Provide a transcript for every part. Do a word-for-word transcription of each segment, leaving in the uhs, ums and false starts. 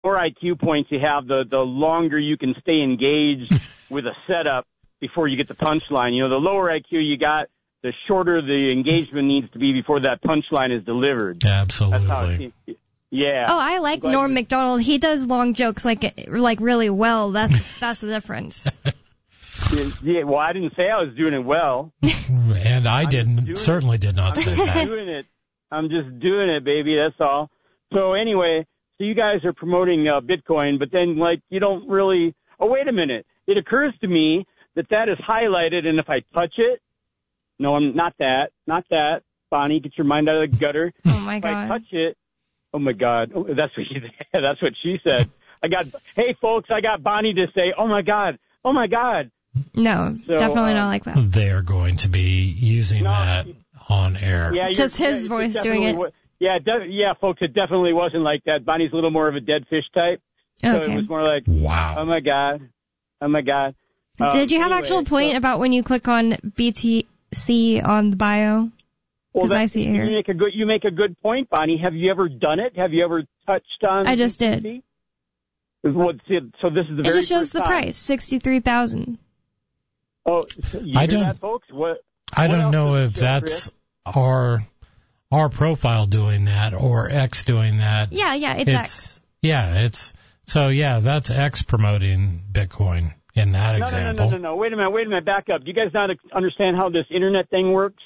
more I Q points you have, the, the longer you can stay engaged with a setup before you get the punchline. You know, the lower I Q you got, the shorter the engagement needs to be before that punchline is delivered. Absolutely. That's how it, yeah. Oh, I like Norm Macdonald. He does long jokes like like really well. That's that's the difference. Yeah, well, I didn't say I was doing it well. And I I'm didn't, certainly it. did not I'm say just that. doing it. I'm just doing it, baby. That's all. So anyway, so you guys are promoting uh, Bitcoin, but then, like, you don't really... Oh, wait a minute. It occurs to me that that is highlighted, and if I touch it... No, I'm not that. Not that. Bonnie, get your mind out of the gutter. Oh, my if God. If I touch it... Oh, my God. Oh, that's what she, that's what she said. I got... Hey, folks, I got Bonnie to say, oh, my God. Oh, my God. No, so, definitely uh, not like that. They're going to be using no, that on air. Yeah, just his yeah, voice it doing it. Was, yeah, de- yeah, folks, it definitely wasn't like that. Bonnie's a little more of a dead fish type. So Okay. it was more like, wow. Oh, my God. Oh, my God. Um, Did you have anyway, actual point so, about when you click on B T C on the bio? Well, Because I see it here. You make, a good, you make a good point, Bonnie. Have you ever done it? Have you ever touched on I just B T C? did. Well, so this is the It very just shows first the time. price, sixty-three thousand. Oh, so you I hear don't- that, folks? What, I what don't else know does it if show, that's Chris? our our profile doing that or X doing that. Yeah, yeah, it's, It's X. yeah, it's so yeah, that's X promoting Bitcoin in that No, example. no, no, no, no, no. Wait a minute, wait a minute. Back up. Do you guys not understand how this internet thing works?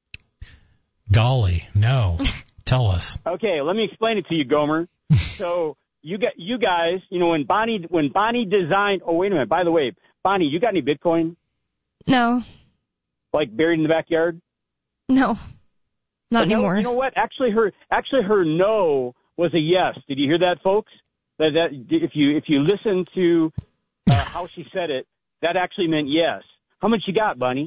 Golly, no. Tell us. Okay, let me explain it to you, Gomer. So you got you guys, you know, when Bonnie when Bonnie designed. Oh, wait a minute. By the way, Bonnie, you got any Bitcoin No, like buried in the backyard? no, not no, anymore. You know what? Actually, her actually her no was a yes. Did you hear that, folks? That that if you if you listen to uh, how she said it, that actually meant yes. How much you got, Bonnie?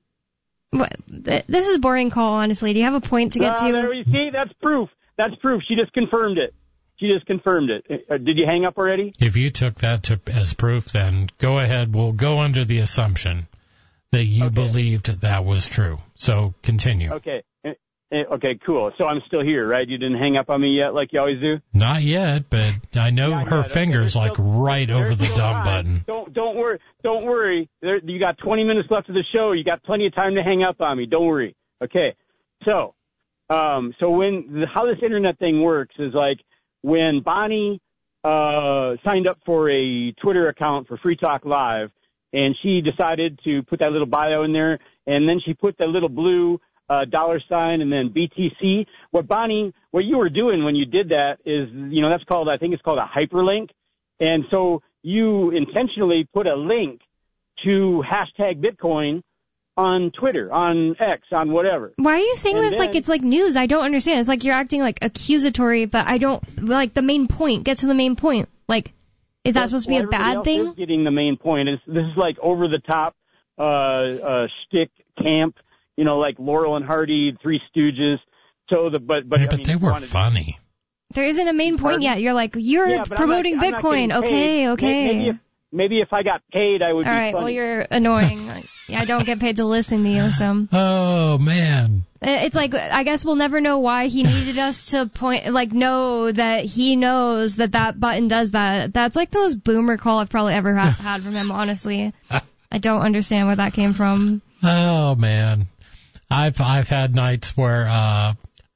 What, th- this is a boring call, honestly. Do you have a point to get Uh, to? there you see, that's proof. That's proof. She just confirmed it. She just confirmed it. Uh, did you hang up already? If you took that to, as proof, then go ahead. We'll go under the assumption that you Okay. believed that was true. So continue. Okay. Uh, uh, Okay, cool. So I'm still here, right? You didn't hang up on me yet like you always do? Not yet, but I know Not her yet. Okay, fingers there's like still- right there's over the still dumb time. button. Don't don't worry. Don't worry. There, you got twenty minutes left of the show. You got plenty of time to hang up on me. Don't worry. Okay. So, um, so when the, how this internet thing works is like when Bonnie uh, signed up for a Twitter account for Free Talk Live, and she decided to put that little bio in there, and then she put that little blue uh, dollar sign and then B T C. What Bonnie, what you were doing when you did that is, you know, that's called, I think it's called a hyperlink. And so you intentionally put a link to hashtag Bitcoin on Twitter, on X, on whatever. Why are you saying And this then- like it's like news? I don't understand. It's like you're acting like accusatory, but I don't, like the main point. Get to the main point. Like, is that Well, supposed to be well, a everybody bad else thing? is getting the main point. It's, this is like over the top, uh, uh, shtick camp, you know, like Laurel and Hardy, Three Stooges. So the, but, but, Yeah, I but mean, they if you were wanted to- funny. There isn't a main point Pardon? yet. You're like, you're Yeah, but I'm promoting not- I'm not Bitcoin. getting paid. Okay, okay. Maybe if, maybe if I got paid, I would All be right, funny. well, you're annoying. Like, yeah, I don't get paid to listen to you, so. Oh man. It's like, I guess we'll never know why he needed us to point, like, know that he knows that that button does that. That's like the most boomer call I've probably ever ha- had from him, honestly. I don't understand where that came from. Oh man. I've I've had nights where uh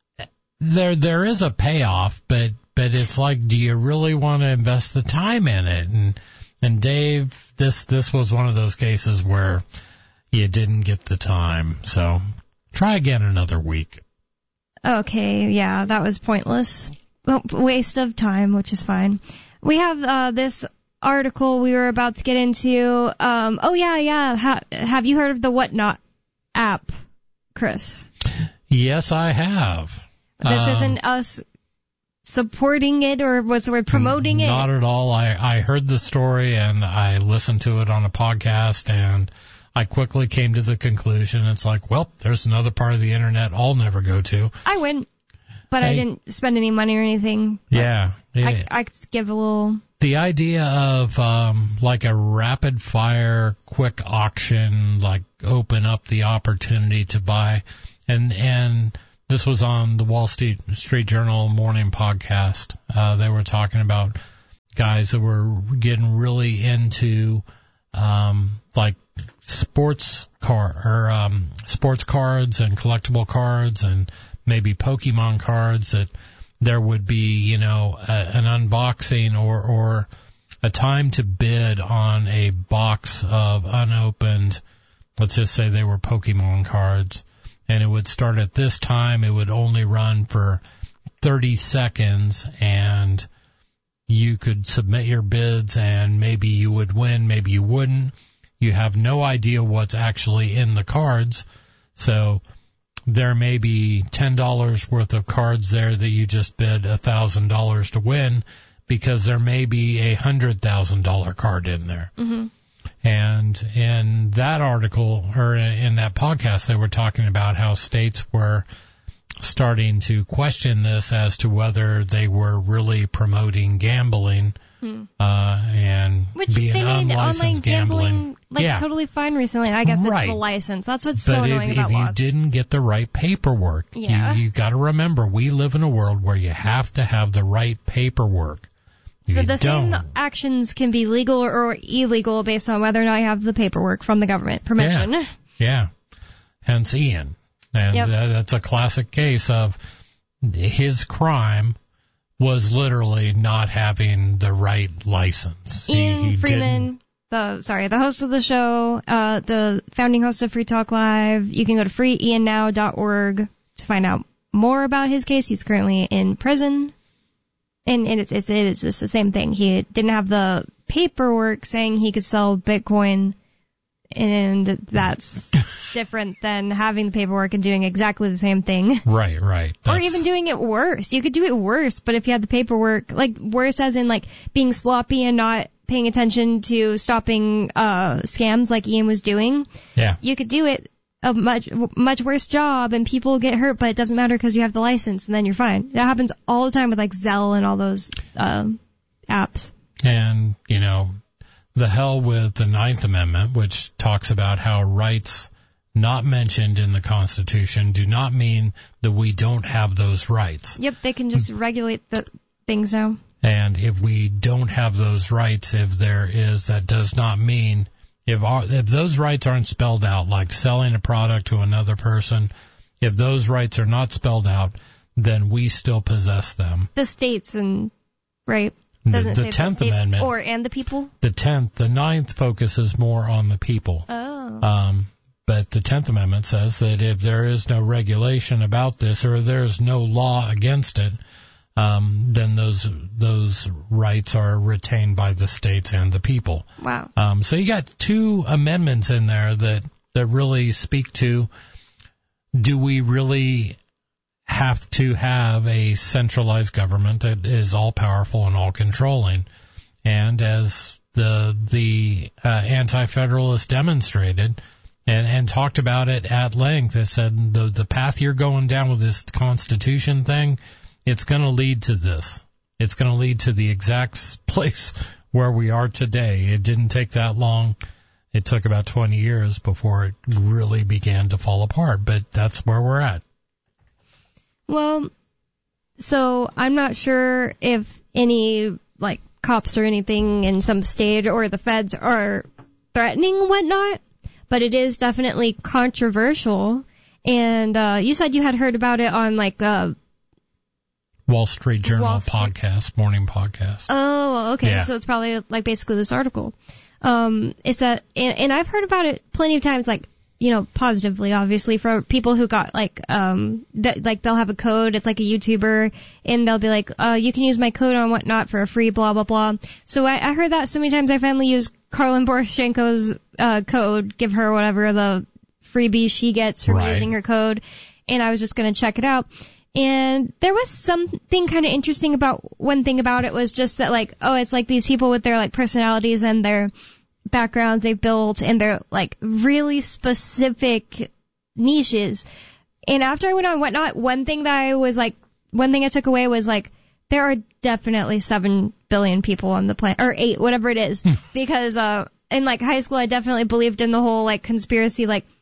there there is a payoff, but but it's like, do you really want to invest the time in it? And and Dave, this this was one of those cases where you didn't get the time. So try again another week. Okay, yeah, that was pointless. Well, waste of time, which is fine. We have uh, this article we were about to get into. Um, oh, yeah, yeah. Ha- have you heard of the Whatnot app, Chris? Yes, I have. This Um, isn't us supporting it or was we promoting it? Not at all. I, I heard the story and I listened to it on a podcast, and I quickly came to the conclusion it's like, well, there's another part of the internet I'll never go to. I went, but I Hey. didn't spend any money or anything. Yeah. yeah. I, I could give a little... The idea of um, like a rapid fire, quick auction, like open up the opportunity to buy, and and this was on the Wall Street Street Journal morning podcast. Uh, they were talking about guys that were getting really into um, like sports car or um, sports cards and collectible cards and maybe Pokemon cards, that there would be, you know, a, an unboxing or or a time to bid on a box of unopened, let's just say they were Pokemon cards, and it would start at this time. It would only run for thirty seconds, and you could submit your bids, and maybe you would win, maybe you wouldn't. You have no idea what's actually in the cards, so there may be ten dollars worth of cards there that you just bid one thousand dollars to win, because there may be a one hundred thousand dollars card in there. Mm-hmm. And in that article, or in that podcast, they were talking about how states were starting to question this as to whether they were really promoting gambling hmm. uh, and Which being they made unlicensed online gambling. gambling like yeah. totally fine recently. I guess right. it's the license. That's what's but so if, annoying if about you laws. didn't get the right paperwork, yeah. you, you got to remember, we live in a world where you have to have the right paperwork. So you the don't. same actions can be legal or illegal based on whether or not you have the paperwork from the government permission. Yeah. yeah. Hence Ian. And yep. that, that's a classic case of his crime was literally not having the right license. Ian he, he Freeman, the sorry, the host of the show, uh, the founding host of Free Talk Live. You can go to free ian now dot org to find out more about his case. He's currently in prison. And, and it's, it's, it's just the same thing. He didn't have the paperwork saying he could sell Bitcoin, and that's different than having the paperwork and doing exactly the same thing. Right, right. That's... Or even doing it worse. You could do it worse, but if you had the paperwork, like worse as in like being sloppy and not paying attention to stopping uh scams like Ian was doing, yeah, you could do it a much much worse job, and people get hurt, but it doesn't matter because you have the license, and then you're fine. That happens all the time with like Zelle and all those uh, apps. And, you know, the hell with the Ninth Amendment, which talks about how rights not mentioned in the Constitution do not mean that we don't have those rights. Yep, they can just regulate the things now. And if we don't have those rights, if there is, that does not mean... If, our, if those rights aren't spelled out, like selling a product to another person, if those rights are not spelled out, then we still possess them. The states and, right? Doesn't the, the say tenth the states Amendment, or and the people? The tenth, the ninth focuses more on the people. Oh. Um, but the tenth Amendment says that if there is no regulation about this, or there's no law against it, Um, then those those rights are retained by the states and the people. Wow. Um, so you got two amendments in there that, that really speak to, do we really have to have a centralized government that is all powerful and all controlling? And as the the uh, anti-federalists demonstrated and, and talked about it at length, they said the the path you're going down with this Constitution thing, it's going to lead to this. It's going to lead to the exact place where we are today. It didn't take that long. It took about twenty years before it really began to fall apart, but that's where we're at. Well, so I'm not sure if any, like, cops or anything in some state or the feds are threatening whatnot, but it is definitely controversial. And uh, you said you had heard about it on, like, uh, Wall Street Journal Wall Street. podcast, morning podcast. Oh, okay. Yeah. So it's probably like basically this article. Um, it's that, and, and I've heard about it plenty of times, like, you know, positively, obviously, for people who got like, um, that, like they'll have a code. It's like a YouTuber, and they'll be like, uh, you can use my code on whatnot for a free blah blah blah. So I, I heard that so many times. I finally used Karlin Poroshenko's uh, code, give her whatever the freebie she gets from right. using her code, and I was just gonna check it out. And there was something kind of interesting about, one thing about it was just that, like, oh, it's like these people with their, like, personalities and their backgrounds they've built and their, like, really specific niches. And after I went on Whatnot, one thing that I was, like, one thing I took away was, like, there are definitely seven billion people on the planet, or eight, whatever it is. Because, uh, in, like, high school, I definitely believed in the whole, like, conspiracy, like,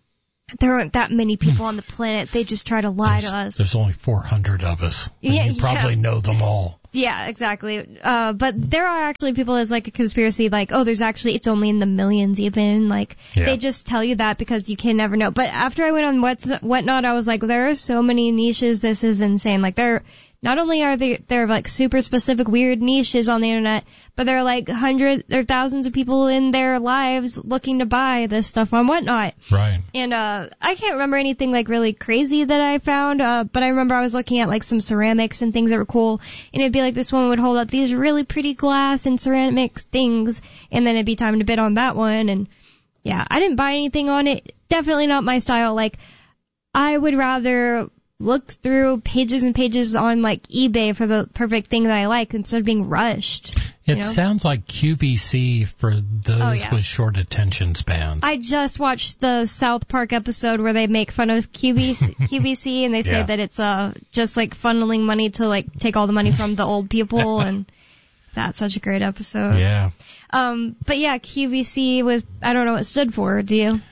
there aren't that many people on the planet. They just try to lie there's, to us. There's only four hundred of us. And Yeah, you probably yeah. know them all. Yeah, exactly. Uh, but there are actually people as like a conspiracy, like, oh, there's actually, it's only in the millions even. Like, Yeah. they just tell you that because you can never know. But after I went on What's, Whatnot, I was like, there are so many niches. This is insane. Like, there, not only are they, there are like super specific weird niches on the internet, but there are like hundreds or thousands of people in their lives looking to buy this stuff on Whatnot. Right. And, uh, I can't remember anything like really crazy that I found, uh, but I remember I was looking at like some ceramics and things that were cool, and it'd be like this woman would hold up these really pretty glass and ceramics things, and then it'd be time to bid on that one, and yeah, I didn't buy anything on it. Definitely not my style. Like, I would rather look through pages and pages on like eBay for the perfect thing that I like instead of being rushed. It you know? sounds like Q V C for those Oh, yeah. with short attention spans. I just watched the South Park episode where they make fun of Q V C, Q V C and they say Yeah. that it's uh just like funneling money to like take all the money from the old people, and that's such a great episode. yeah. Um, but yeah, Q V C was, I don't know what it stood for. Do you?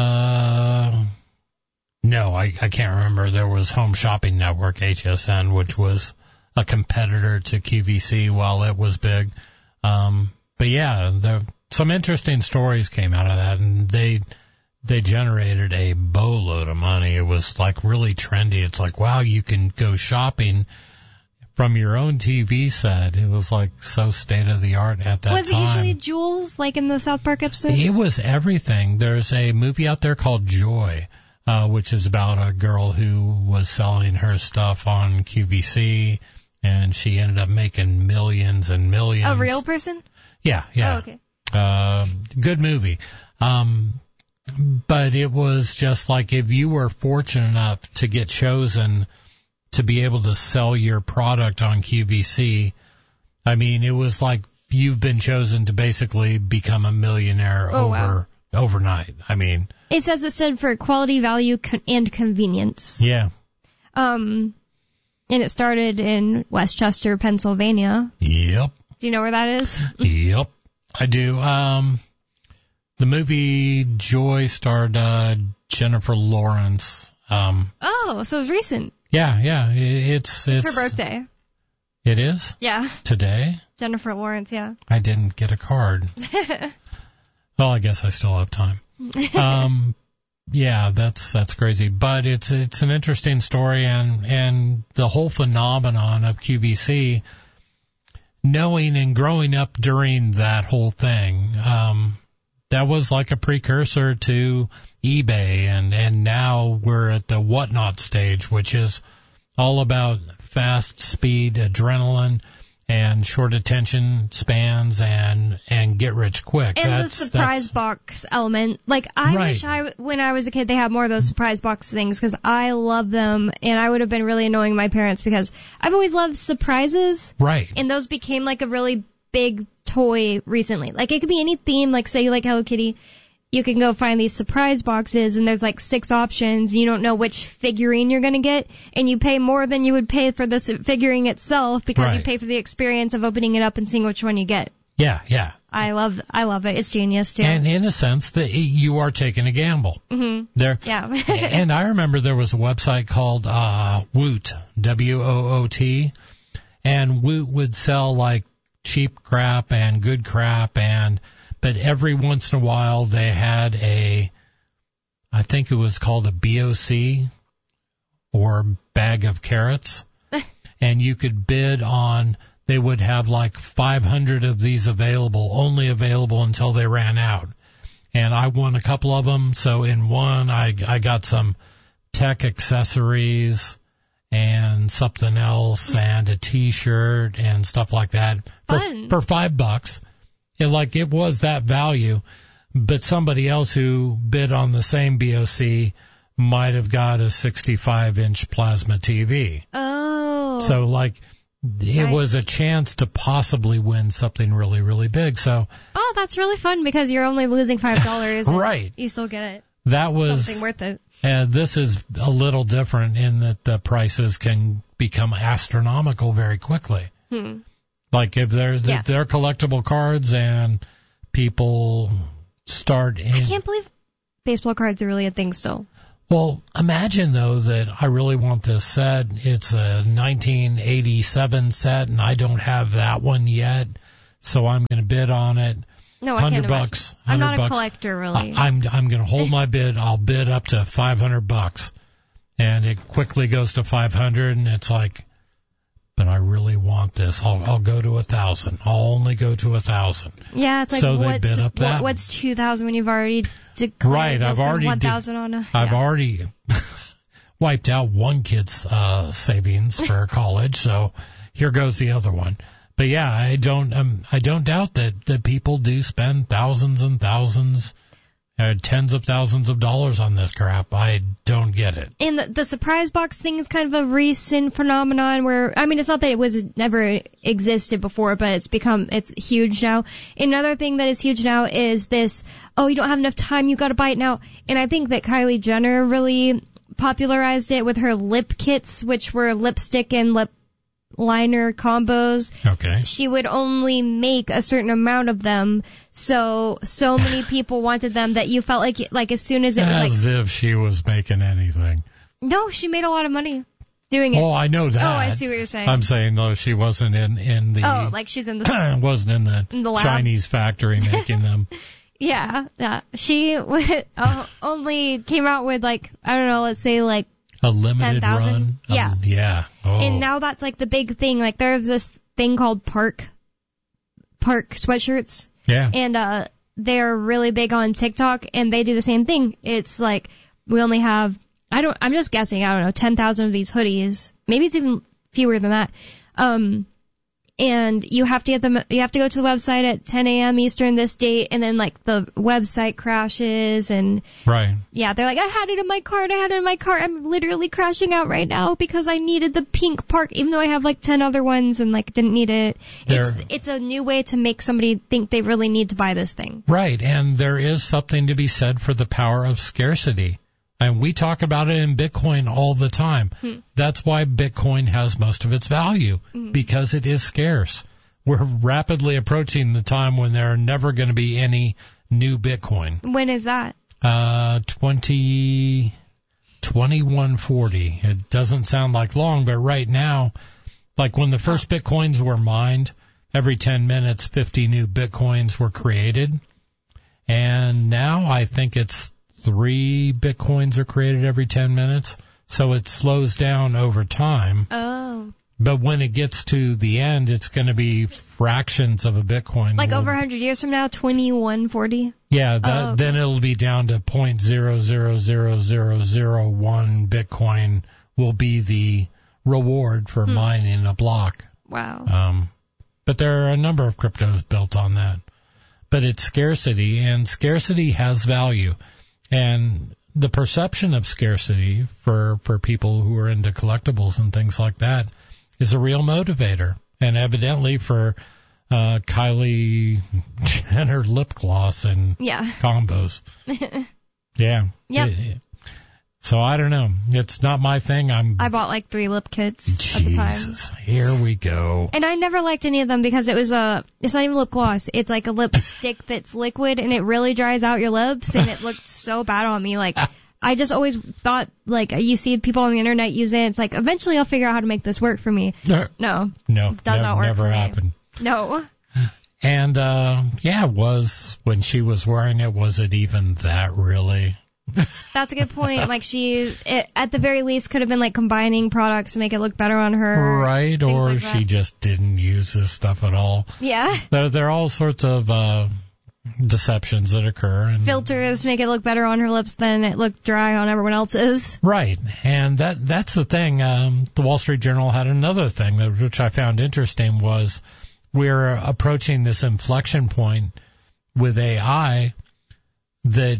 Uh, no, I, I can't remember. There was Home Shopping Network, H S N, which was a competitor to Q V C while it was big. Um, but yeah, there, some interesting stories came out of that, and they they generated a boatload of money. It was like really trendy. It's like, wow, you can go shopping from your own T V set. It was like so state of the art at that Was time. it usually jewels, like in the South Park episode? It was everything. There's a movie out there called Joy, uh, which is about a girl who was selling her stuff on Q V C, and she ended up making millions and millions. A real person? Yeah, yeah. Oh, okay. Uh, good movie. Um, but it was just like if you were fortunate enough to get chosen to be able to sell your product on Q V C, I mean, it was like you've been chosen to basically become a millionaire Oh, over wow. overnight. I mean, It says it stood for quality, value, con- and convenience. yeah. Um, and it started in Westchester, Pennsylvania. Yep. Do you know where that is? Yep. I do. Um, the movie Joy starred uh, Jennifer Lawrence. Um, Oh, so it was recent. yeah, yeah. It, it's It's it's her birthday. It is Yeah. today. Jennifer Lawrence, yeah. I didn't get a card. Well, I guess I still have time. Um, yeah, that's that's crazy, but it's it's an interesting story, and and the whole phenomenon of Q V C, knowing and growing up during that whole thing, um, that was like a precursor to eBay, and and now we're at the Whatnot stage, which is all about fast speed, adrenaline, and short attention spans, and and get rich quick. And that's, the surprise that's, box element. Like, I Right. wish I, when I was a kid, they had more of those surprise box things, because I love them, and I would have been really annoying my parents, because I've always loved surprises, right. and those became like a really big toy recently. Like, it could be any theme, like say you like Hello Kitty, you can go find these surprise boxes, and there's like six options. You don't know which figurine you're going to get, and you pay more than you would pay for the figurine itself, because you Right. pay for the experience of opening it up and seeing which one you get. Yeah, yeah. I love, I love it. It's genius too. And in a sense, that you are taking a gamble. Mhm. There. Yeah. And I remember there was a website called uh, Woot, W O O T, and Woot would sell like cheap crap and good crap, and but every once in a while they had a, I think it was called a B O C, or bag of carrots, and you could bid on, they would have like five hundred of these available, only available until they ran out. And I won a couple of them, so in one I, I got some tech accessories and something else and a t-shirt and stuff like that for, Fun. for five bucks. It, like, it was that value, but somebody else who bid on the same B O C might have got a sixty-five inch plasma T V. Oh. So, like, it Nice. was a chance to possibly win something really, really big. So Oh, that's really fun, because you're only losing five dollars. Right. You still get it. that was, Something worth it. uh, this is a little different in that the prices can become astronomical very quickly. Hmm. Like if they're, Yeah. if they're collectible cards and people start in. I can't believe baseball cards are really a thing still. Well, imagine, though, that I really want this set. It's a nineteen eighty-seven set, and I don't have that one yet, so I'm going to bid on it. No, I can't Hundred imagine. bucks. I'm not a bucks. collector, really. I, I'm I'm going to hold my bid. I'll bid up to five hundred bucks, and it quickly goes to five hundred, and it's like, but I really want this. I'll I'll go to a thousand. I'll only go to a thousand. Yeah, it's like so what's, they bid up that. What, what's two thousand when you've already declared right? I've already one thousand on a. I've yeah. already wiped out one kid's uh, savings for college, so here goes the other one. But yeah, I don't um, I don't doubt that, that people do spend thousands and thousands, uh, tens of thousands of dollars on this crap. I don't get it. And the, the surprise box thing is kind of a recent phenomenon where, I mean, it's not that it was never existed before, but it's become, it's huge now. Another thing that is huge now is this, oh, you don't have enough time, you gotta buy it now. And I think that Kylie Jenner really popularized it with her lip kits, which were lipstick and lip liner combos. Okay. She would only make a certain amount of them, so so many people wanted them that you felt like like as soon as it was like as if she was making anything. No, she made a lot of money doing it. Oh, I know that. Oh, I see what you're saying. I'm saying though she wasn't in in the Oh, like she's in the wasn't in the, in the lab. Chinese factory making them. Yeah, yeah. She would, uh, only came out with like I don't know, let's say like A limited ten thousand. run. Yeah. Um, yeah. Oh. And now that's like the big thing. Like there's this thing called Park, Park sweatshirts. Yeah. And, uh, they're really big on TikTok and they do the same thing. It's like, we only have, I don't, I'm just guessing, I don't know, ten thousand of these hoodies. Maybe it's even fewer than that. Um, and you have to get them, you have to go to the website at ten a.m. Eastern this date, and then like the website crashes, and right. yeah, they're like, I had it in my cart, I had it in my cart, I'm literally crashing out right now because I needed the pink Park, even though I have like ten other ones and like didn't need it. They're, it's it's a new way to make somebody think they really need to buy this thing. Right, and there is something to be said for the power of scarcity. And we talk about it in Bitcoin all the time. Hmm. That's why Bitcoin has most of its value, mm-hmm. because it is scarce. We're rapidly approaching the time when there are never going to be any new Bitcoin. When is that? Uh, twenty, twenty-one forty. It doesn't sound like long, but right now, like when the first oh. Bitcoins were mined, every ten minutes, fifty new Bitcoins were created. And now I think it's three Bitcoins are created every ten minutes, so it slows down over time. Oh. But when it gets to the end, it's going to be fractions of a Bitcoin. Like over one hundred years from now, twenty-one forty? Yeah, that, oh, okay. Then it'll be down to zero point zero zero zero zero zero one Bitcoin will be the reward for hmm. mining a block. Wow. Um, but there are a number of cryptos built on that. But it's scarcity, and scarcity has value. And the perception of scarcity for, for people who are into collectibles and things like that is a real motivator. And evidently for uh, Kylie Jenner lip gloss and yeah. combos. yeah. Yep. It, it, so I don't know. It's not my thing. I'm. I bought like three lip kits Jesus, at the time. Here we go. And I never liked any of them because it was a. It's not even lip gloss. It's like a lipstick that's liquid and it really dries out your lips, and it looked so bad on me. Like I just always thought, like you see people on the internet use it. It's like eventually I'll figure out how to make this work for me. No, no, no does ne- not work. Never for happened. Me. No. And uh yeah, it was when she was wearing it. Was it even that really? That's a good point. Like she, it, at the very least, could have been like combining products to make it look better on her. Right, or like she just didn't use this stuff at all. Yeah. There, there are all sorts of uh deceptions that occur. And filters to make it look better on her lips than it looked dry on everyone else's. Right, and that that's the thing. Um, the Wall Street Journal had another thing that which I found interesting was we're approaching this inflection point with A I that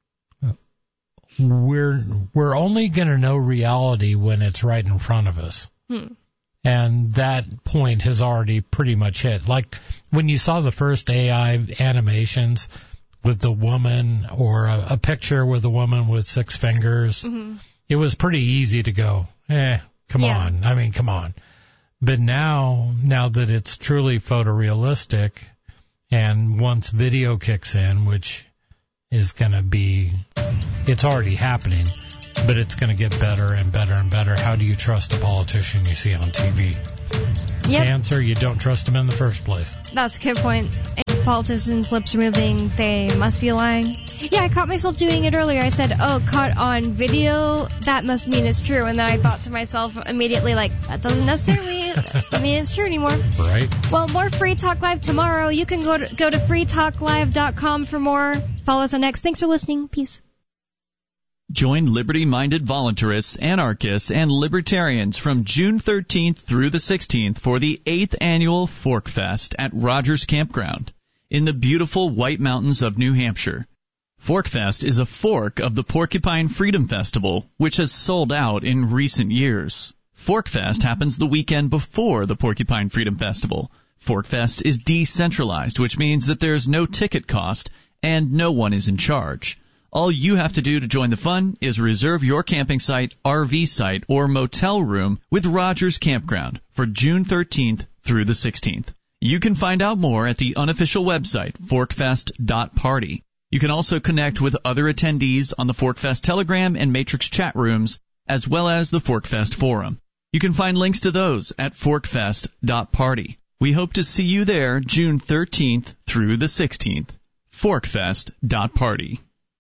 we're we're only going to know reality when it's right in front of us. Hmm. And that point has already pretty much hit. Like when you saw the first A I animations with the woman or a, a picture with a woman with six fingers, mm-hmm. it was pretty easy to go, eh, come yeah. on. I mean, come on. But now, now that it's truly photorealistic, and once video kicks in, which is going to be, it's already happening. but it's going to get better and better and better. How do you trust a politician you see on T V? Yep. Answer, you don't trust them in the first place. That's a good point. If politicians' lips are moving, they must be lying. Yeah, I caught myself doing it earlier. I said, oh, caught on video, that must mean it's true. And then I thought to myself immediately, like, that doesn't necessarily mean it's true anymore. Right. Well, more Free Talk Live tomorrow. You can go to, go to free talk live dot com for more. Follow us on X. Thanks for listening. Peace. Join liberty-minded voluntarists, anarchists, and libertarians from June thirteenth through the sixteenth for the eighth annual Fork Fest at Rogers Campground in the beautiful White Mountains of New Hampshire. Fork Fest is a fork of the Porcupine Freedom Festival, which has sold out in recent years. Fork Fest happens the weekend before the Porcupine Freedom Festival. Fork Fest is decentralized, which means that there's no ticket cost and no one is in charge. All you have to do to join the fun is reserve your camping site, R V site, or motel room with Rogers Campground for June thirteenth through the sixteenth. You can find out more at the unofficial website, forkfest dot party. You can also connect with other attendees on the Forkfest Telegram and Matrix chat rooms, as well as the Forkfest Forum. You can find links to those at forkfest dot party. We hope to see you there June thirteenth through the sixteenth. forkfest dot party.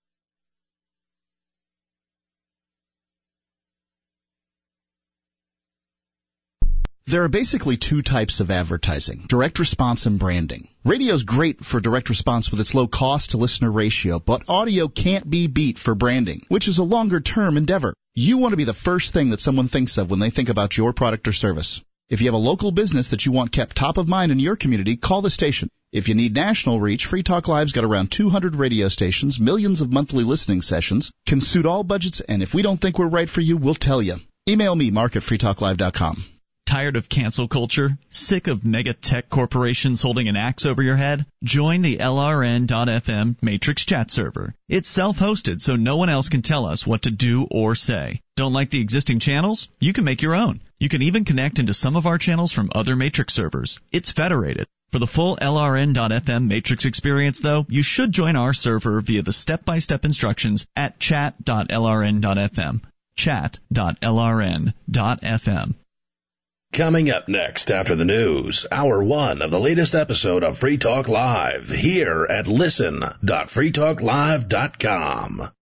There are basically two types of advertising, direct response and branding. Radio's great for direct response with its low cost to listener ratio, but audio can't be beat for branding, which is a longer term endeavor. You want to be the first thing that someone thinks of when they think about your product or service. If you have a local business that you want kept top of mind in your community, call the station. If you need national reach, Free Talk Live's got around two hundred radio stations, millions of monthly listening sessions, can suit all budgets, and if we don't think we're right for you, we'll tell you. Email me, mark at free talk live dot com. Tired of cancel culture? Sick of mega tech corporations holding an axe over your head? Join the L R N dot F M Matrix chat server. It's self-hosted, so no one else can tell us what to do or say. Don't like the existing channels? You can make your own. You can even connect into some of our channels from other Matrix servers. It's federated. For the full L R N dot F M Matrix experience, though, you should join our server via the step-by-step instructions at chat dot L R N dot F M. chat dot L R N dot F M. Coming up next after the news, hour one of the latest episode of Free Talk Live here at listen dot free talk live dot com.